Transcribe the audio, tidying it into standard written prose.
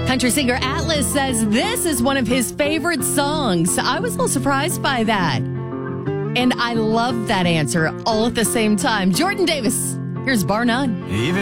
Country singer Atlas says this is one of his favorite songs. I was a little surprised by that. And I love that answer all at the same time. Jordan Davis, here's Bar None. Even